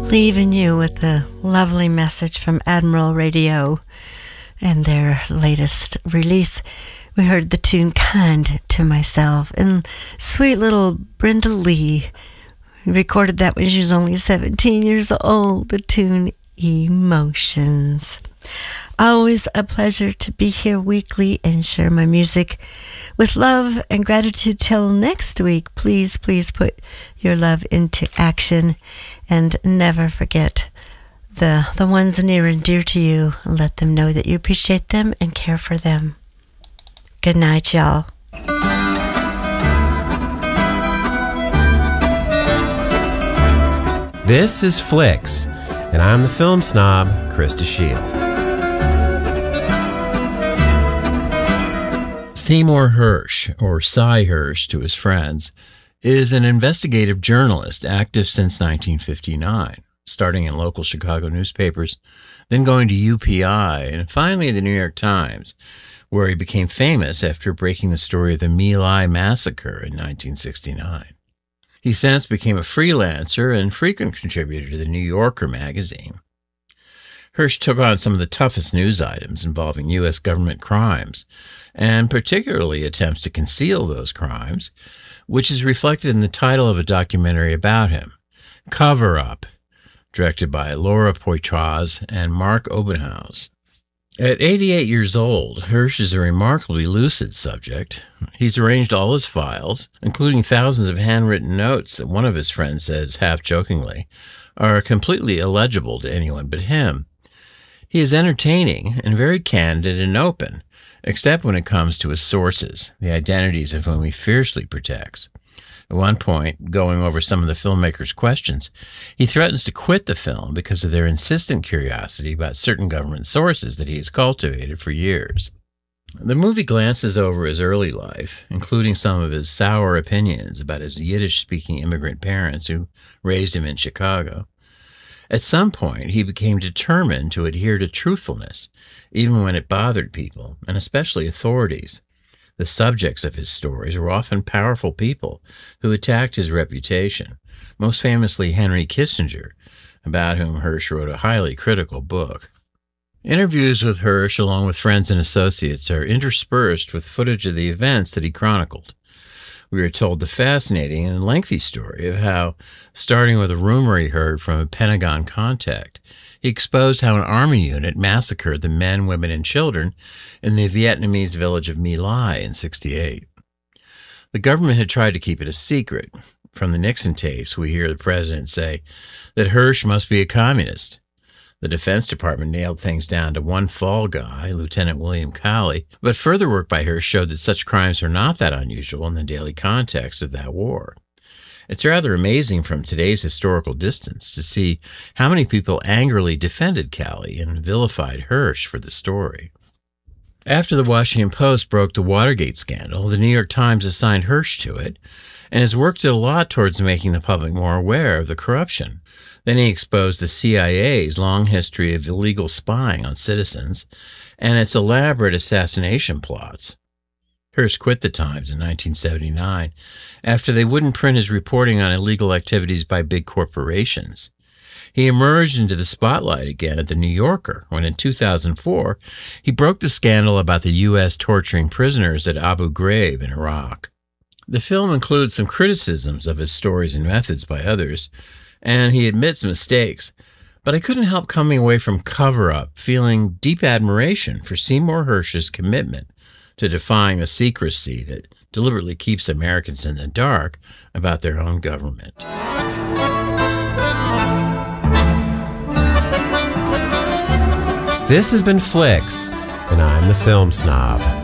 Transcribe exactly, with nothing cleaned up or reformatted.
leaving you with a lovely message from Admiral Radio and their latest release. We heard the tune Kind to Myself, and sweet little Brenda Lee recorded that when she was only seventeen years old, the tune Emotions. Always a pleasure to be here weekly and share my music with love and gratitude. Till next week, please, please put your love into action and never forget the, the ones near and dear to you. Let them know that you appreciate them and care for them. Good night, y'all. This is Flicks, and I'm the film snob, Krista Shield. Seymour Hersh, or Cy Hersh to his friends, is an investigative journalist active since nineteen fifty-nine, starting in local Chicago newspapers, then going to U P I, and finally the New York Times, where he became famous after breaking the story of the My Lai massacre in nineteen sixty-nine. He since became a freelancer and frequent contributor to the New Yorker magazine. Hersh took on some of the toughest news items involving U S government crimes, and particularly attempts to conceal those crimes, which is reflected in the title of a documentary about him, Cover Up, directed by Laura Poitras and Mark Obenhaus. At eighty-eight years old, Hersh is a remarkably lucid subject. He's arranged all his files, including thousands of handwritten notes that one of his friends says, half-jokingly, are completely illegible to anyone but him. He is entertaining and very candid and open, except when it comes to his sources, the identities of whom he fiercely protects. At one point, going over some of the filmmaker's questions, he threatens to quit the film because of their insistent curiosity about certain government sources that he has cultivated for years. The movie glances over his early life, including some of his sour opinions about his Yiddish-speaking immigrant parents who raised him in Chicago. At some point, he became determined to adhere to truthfulness, even when it bothered people, and especially authorities. The subjects of his stories were often powerful people who attacked his reputation, most famously Henry Kissinger, about whom Hersh wrote a highly critical book. Interviews with Hersh, along with friends and associates, are interspersed with footage of the events that he chronicled. We are told the fascinating and lengthy story of how, starting with a rumor he heard from a Pentagon contact, he exposed how an army unit massacred the men, women, and children in the Vietnamese village of My Lai in sixty-eight. The government had tried to keep it a secret. From the Nixon tapes, we hear the president say that Hersh must be a communist. The Defense Department nailed things down to one fall guy, Lieutenant William Cowley, but further work by Hersh showed that such crimes are not that unusual in the daily context of that war. It's rather amazing from today's historical distance to see how many people angrily defended Cowley and vilified Hersh for the story. After the Washington Post broke the Watergate scandal, the New York Times assigned Hersh to it and has worked a lot towards making the public more aware of the corruption. Then he exposed the C I A's long history of illegal spying on citizens and its elaborate assassination plots. Hersh quit the Times in nineteen seventy-nine after they wouldn't print his reporting on illegal activities by big corporations. He emerged into the spotlight again at The New Yorker when in two thousand four he broke the scandal about the U S torturing prisoners at Abu Ghraib in Iraq. The film includes some criticisms of his stories and methods by others, and he admits mistakes, but I couldn't help coming away from Cover Up feeling deep admiration for Seymour Hersh's commitment to defying the secrecy that deliberately keeps Americans in the dark about their own government. This has been Flicks, and I'm the film snob.